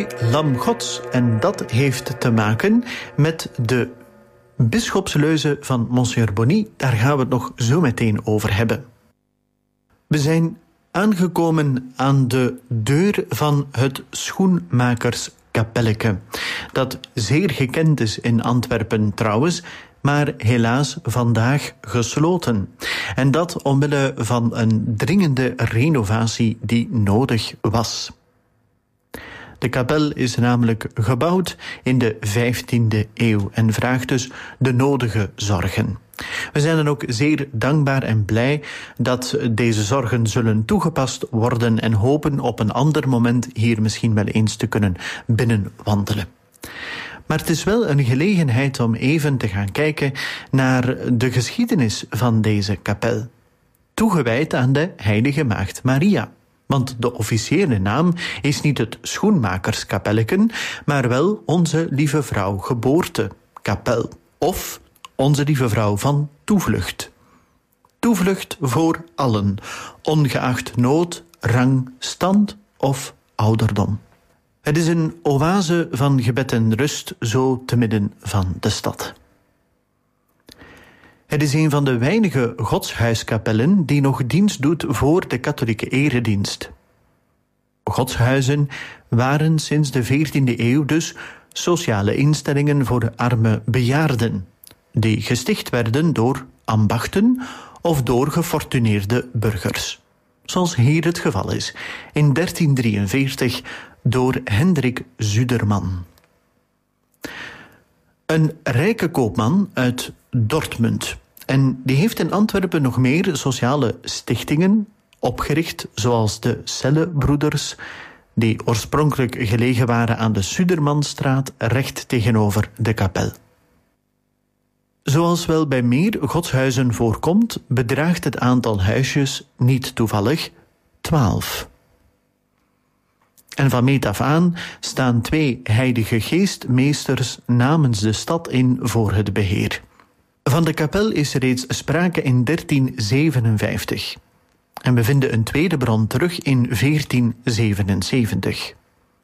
Lam Gods. En dat heeft te maken met de bisschopsleuze van Monsieur Bonny. Daar gaan we het nog zo meteen over hebben. We zijn aangekomen aan de deur van het Schoenmakerskapelleke, dat zeer gekend is in Antwerpen trouwens, maar helaas vandaag gesloten. En dat omwille van een dringende renovatie die nodig was. De kapel is namelijk gebouwd in de 15e eeuw en vraagt dus de nodige zorgen. We zijn dan ook zeer dankbaar en blij dat deze zorgen zullen toegepast worden en hopen op een ander moment hier misschien wel eens te kunnen binnenwandelen. Maar het is wel een gelegenheid om even te gaan kijken naar de geschiedenis van deze kapel. Toegewijd aan de Heilige Maagd Maria. Want de officiële naam is niet het Schoenmakerskapelleken, maar wel Onze Lieve Vrouw Geboortekapel. Of Onze Lieve Vrouw van Toevlucht. Toevlucht voor allen, ongeacht nood, rang, stand of ouderdom. Het is een oase van gebed en rust, zo te midden van de stad. Het is een van de weinige godshuiskapellen die nog dienst doet voor de katholieke eredienst. Godshuizen waren sinds de 14e eeuw dus sociale instellingen voor arme bejaarden, die gesticht werden door ambachten of door gefortuneerde burgers. Zoals hier het geval is, in 1343 door Hendrik Zuderman. Een rijke koopman uit Dortmund. En die heeft in Antwerpen nog meer sociale stichtingen opgericht, zoals de Cellebroeders, die oorspronkelijk gelegen waren aan de Zudermanstraat, recht tegenover de kapel. Zoals wel bij meer godshuizen voorkomt, bedraagt het aantal huisjes niet toevallig 12. En van meet af aan staan 2 heilige geestmeesters namens de stad in voor het beheer. Van de kapel is reeds sprake in 1357. En we vinden een tweede bron terug in 1477.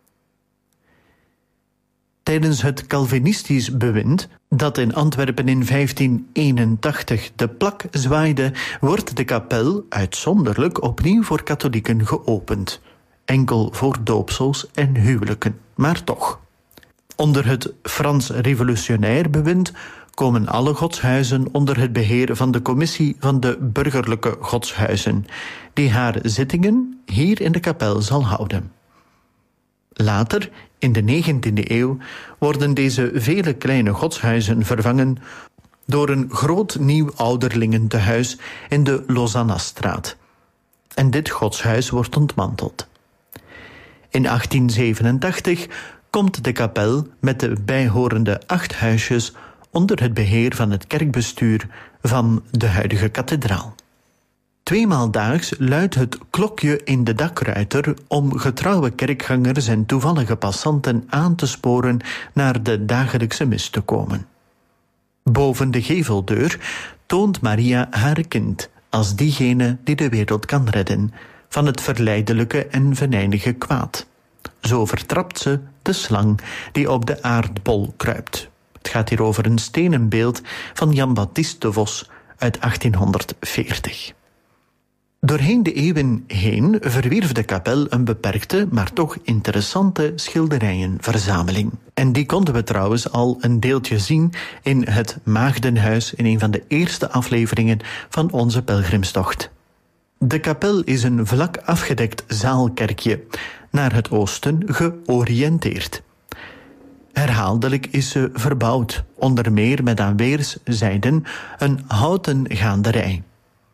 Tijdens het Calvinistisch bewind, dat in Antwerpen in 1581 de plak zwaaide, wordt de kapel uitzonderlijk opnieuw voor katholieken geopend. Enkel voor doopsels en huwelijken, maar toch. Onder het Frans revolutionair bewind komen alle godshuizen onder het beheer van de Commissie van de Burgerlijke Godshuizen, die haar zittingen hier in de kapel zal houden. Later, in de 19e eeuw, worden deze vele kleine godshuizen vervangen door een groot nieuw ouderlingentehuis in de Lausanne-straat. En dit godshuis wordt ontmanteld. In 1887 komt de kapel met de bijhorende 8 huisjes onder het beheer van het kerkbestuur van de huidige kathedraal. 2 maal daags luidt het klokje in de dakruiter om getrouwe kerkgangers en toevallige passanten aan te sporen naar de dagelijkse mis te komen. Boven de geveldeur toont Maria haar kind als diegene die de wereld kan redden van het verleidelijke en venijnige kwaad. Zo vertrapt ze de slang die op de aardbol kruipt. Het gaat hier over een stenen beeld van Jan Baptiste de Vos uit 1840. Doorheen de eeuwen heen verwierf de kapel een beperkte, maar toch interessante schilderijenverzameling. En die konden we trouwens al een deeltje zien in het Maagdenhuis in een van de eerste afleveringen van onze pelgrimstocht. De kapel is een vlak afgedekt zaalkerkje, naar het oosten georiënteerd. Herhaaldelijk is ze verbouwd, onder meer met aan weerszijden een houten gaanderij.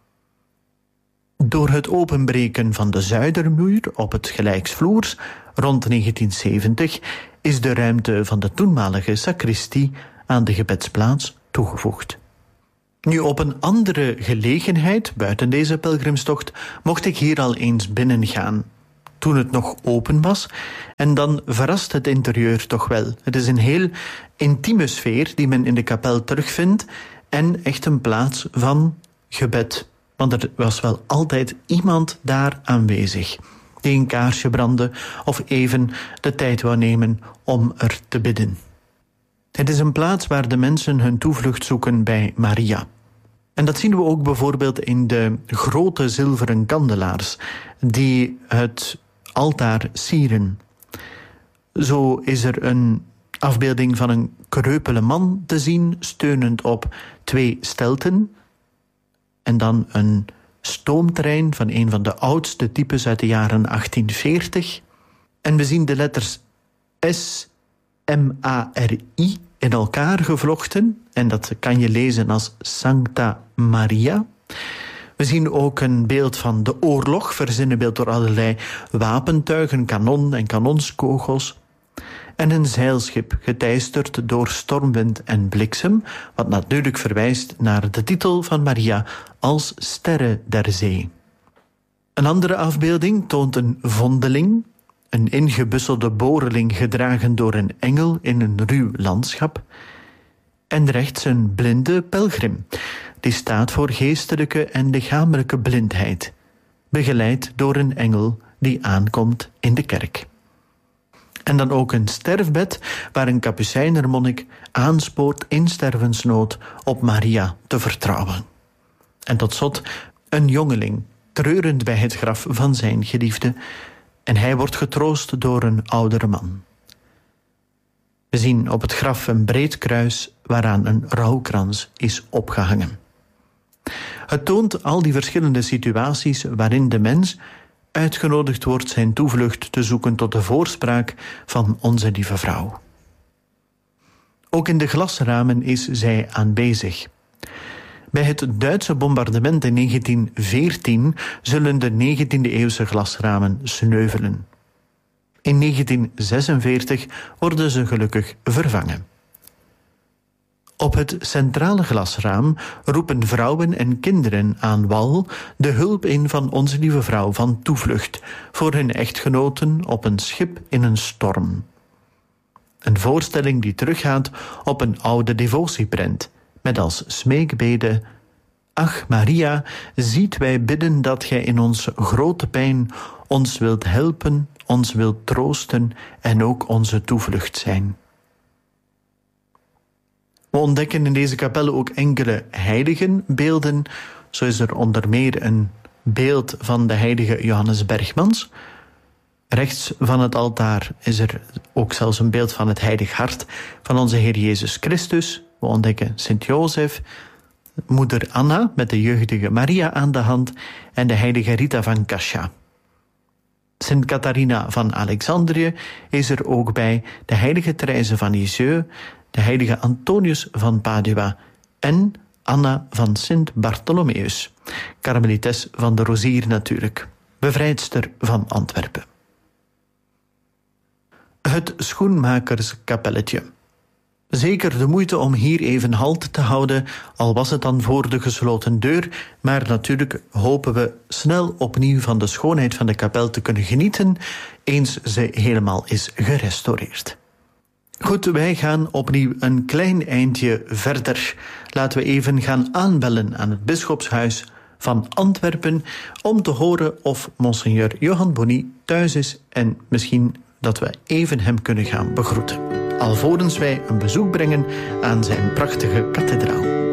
Door het openbreken van de zuidermuur op het gelijksvloers rond 1970 is de ruimte van de toenmalige sacristie aan de gebedsplaats toegevoegd. Nu, op een andere gelegenheid, buiten deze pelgrimstocht, mocht ik hier al eens binnengaan, toen het nog open was, en dan verrast het interieur toch wel. Het is een heel intieme sfeer die men in de kapel terugvindt en echt een plaats van gebed. Want er was wel altijd iemand daar aanwezig. die een kaarsje brandde of even de tijd wou nemen om er te bidden. Het is een plaats waar de mensen hun toevlucht zoeken bij Maria. En dat zien we ook bijvoorbeeld in de grote zilveren kandelaars die het altaar sieren. Zo is er een afbeelding van een kreupele man te zien, steunend op 2 stelten. En dan een stoomtrein van een van de oudste types uit de jaren 1840. En we zien de letters S-M-A-R-I in elkaar gevlochten. En dat kan je lezen als Sancta Maria. We zien ook een beeld van de oorlog, verzinnenbeeld door allerlei wapentuigen, kanon en kanonskogels. En een zeilschip geteisterd door stormwind en bliksem, wat natuurlijk verwijst naar de titel van Maria als Sterre der Zee. Een andere afbeelding toont een vondeling, een ingebusselde boreling gedragen door een engel in een ruw landschap. En rechts een blinde pelgrim, die staat voor geestelijke en lichamelijke blindheid, begeleid door een engel die aankomt in de kerk. En dan ook een sterfbed waar een kapucijnermonnik aanspoort in stervensnood op Maria te vertrouwen. En tot slot een jongeling, treurend bij het graf van zijn geliefde, en hij wordt getroost door een oudere man. We zien op het graf een breed kruis waaraan een rouwkrans is opgehangen. Het toont al die verschillende situaties waarin de mens uitgenodigd wordt zijn toevlucht te zoeken tot de voorspraak van onze lieve vrouw. Ook in de glasramen is zij aanwezig. Bij het Duitse bombardement in 1914 zullen de 19e-eeuwse glasramen sneuvelen. In 1946 worden ze gelukkig vervangen. Op het centrale glasraam roepen vrouwen en kinderen aan wal de hulp in van onze lieve vrouw van toevlucht voor hun echtgenoten op een schip in een storm. Een voorstelling die teruggaat op een oude devotieprent, met als smeekbede: Ach Maria, ziet wij bidden dat gij in onze grote pijn ons wilt helpen, ons wilt troosten en ook onze toevlucht zijn. We ontdekken in deze kapel ook enkele heiligenbeelden. Zo is er onder meer een beeld van de heilige Johannes Bergmans. Rechts van het altaar is er ook zelfs een beeld van het heilig hart van onze Heer Jezus Christus. We ontdekken Sint-Jozef, moeder Anna met de jeugdige Maria aan de hand en de heilige Rita van Cascia. Sint Catharina van Alexandrië is er ook bij, de heilige Therese van Lisieux, de heilige Antonius van Padua en Anna van Sint Bartholomeus, karmelites van de Rozier natuurlijk, bevrijdster van Antwerpen. Het schoenmakerskapelletje. Zeker de moeite om hier even halt te houden, al was het dan voor de gesloten deur, maar natuurlijk hopen we snel opnieuw van de schoonheid van de kapel te kunnen genieten, eens ze helemaal is gerestaureerd. Goed, wij gaan opnieuw een klein eindje verder. Laten we even gaan aanbellen aan het bisschopshuis van Antwerpen om te horen of monseigneur Johan Bonny thuis is en misschien dat we even hem kunnen gaan begroeten, alvorens wij een bezoek brengen aan zijn prachtige kathedraal.